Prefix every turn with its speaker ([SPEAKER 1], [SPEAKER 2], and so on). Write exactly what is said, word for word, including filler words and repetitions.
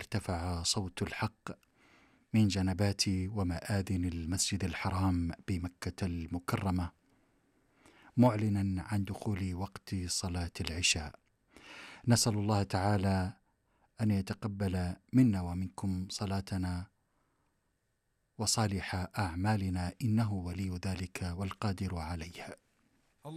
[SPEAKER 1] ارتفع صوت الحق من جنبات ومآذن المسجد الحرام بمكة المكرمة، معلنا عن دخول وقت صلاة العشاء. نسأل الله تعالى أن يتقبل منا ومنكم صلاتنا وصالح أعمالنا، إنه ولي ذلك والقادر عليه.